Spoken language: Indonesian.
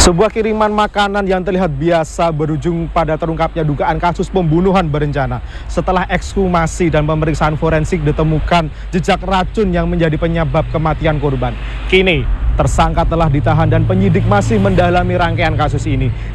Sebuah kiriman makanan yang terlihat biasa berujung pada terungkapnya dugaan kasus pembunuhan berencana. Setelah ekshumasi dan pemeriksaan forensik ditemukan jejak racun yang menjadi penyebab kematian korban. Kini, tersangka telah ditahan dan penyidik masih mendalami rangkaian kasus ini.